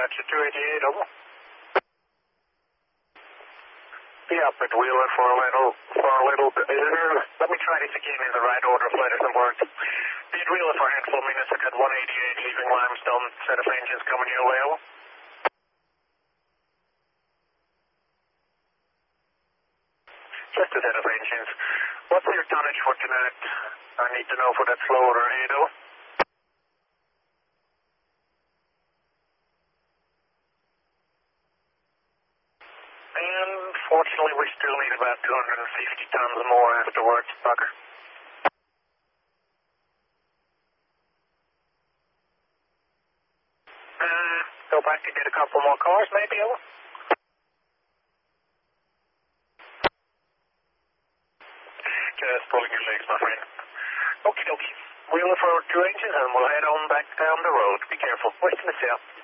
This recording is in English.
Dispatcher 288 over. Be up at Wheeler for a little bit. Let me try this again in the right order of letters and words. Be at Wheeler for a handful of minutes at 188 leaving Limestone. Set of engines coming your way over. Just a set of engines. What's your tonnage for tonight? I need to know for that slow order 80. Unfortunately, we still need about 250 tons more afterwards, Bucker. Go back to get a couple more cars, maybe, over? Just pulling your legs, my friend. Okie dokie. Wheeler for 2 engines and we'll head on back down the road. Be careful. West in the south.